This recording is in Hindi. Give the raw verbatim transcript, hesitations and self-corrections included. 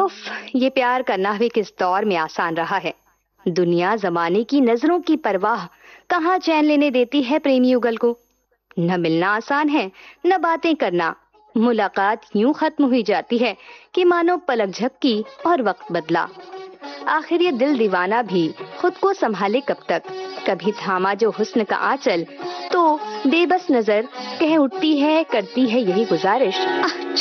उफ, ये प्यार करना भी किस दौर में आसान रहा है। दुनिया जमाने की नजरों की परवाह कहाँ चैन लेने देती है प्रेमी युगल को। न मिलना आसान है, न बातें करना। मुलाकात यूं खत्म हुई जाती है कि मानो पलक झपकी और वक्त बदला। आखिर ये दिल दीवाना भी खुद को संभाले कब तक। कभी थामा जो हुस्न का आंचल तो बेबस नजर कह उठती है, करती है यही गुजारिश, आह